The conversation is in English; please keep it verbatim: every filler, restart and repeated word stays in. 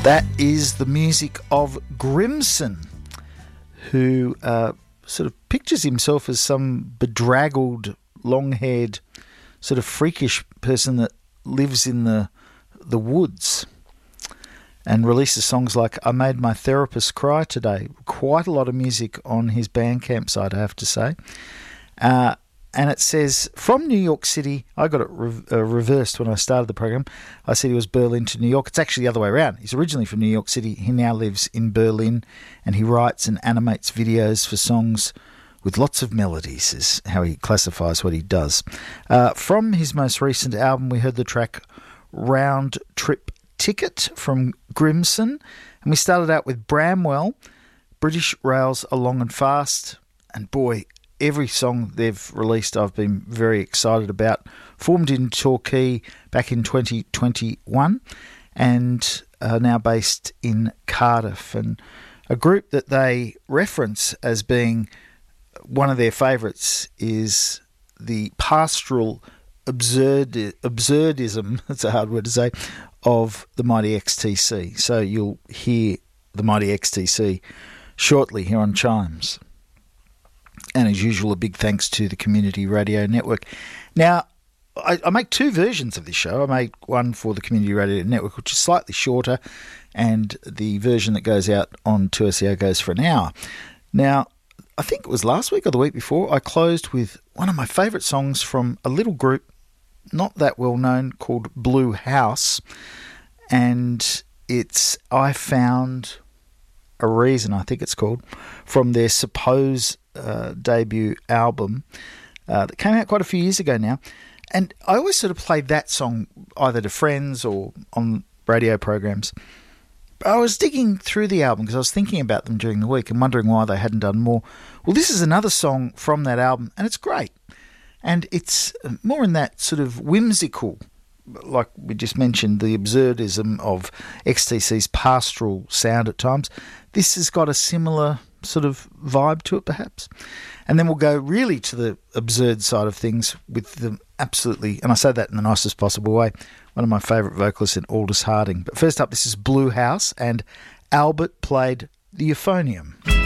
That is the music of Grimson, who uh, sort of pictures himself as some bedraggled, long-haired, sort of freakish person that lives in the the woods and releases songs like I Made My Therapist Cry Today. Quite a lot of music on his Bandcamp site, I have to say. Uh, and it says, from New York City, I got it re- uh, reversed when I started the program. I said he was Berlin to New York. It's actually the other way around. He's originally from New York City. He now lives in Berlin, and he writes and animates videos for songs with lots of melodies, is how he classifies what he does. Uh, from his most recent album, we heard the track Round Trip Ticket from Grimson, and we started out with Bramwell, British Rails Along and Fast, and boy, every song they've released I've been very excited about. Formed in Torquay back in twenty twenty-one and are now based in Cardiff, and a group that they reference as being one of their favourites is the pastoral absurd absurdism, that's a hard word to say, of the Mighty X T C. So you'll hear the Mighty X T C shortly here on Chimes. And as usual, a big thanks to the Community Radio Network. Now, I, I make two versions of this show. I make one for the Community Radio Network, which is slightly shorter, and the version that goes out on two S E O goes for an hour. Now, I think it was last week or the week before, I closed with one of my favourite songs from a little group, not that well known, called Blue House. And it's I Found a Reason, I think it's called, from their Suppose uh, debut album uh, that came out quite a few years ago now. And I always sort of played that song either to friends or on radio programs. I was digging through the album because I was thinking about them during the week and wondering why they hadn't done more. Well, this is another song from that album, and it's great. And it's more in that sort of whimsical, like we just mentioned, the absurdism of X T C's pastoral sound at times. This has got a similar sort of vibe to it, perhaps. And then we'll go really to the absurd side of things with the absolutely, and I say that in the nicest possible way, one of my favourite vocalists in Aldous Harding. But first up, this is Blue House, and Albert played the euphonium.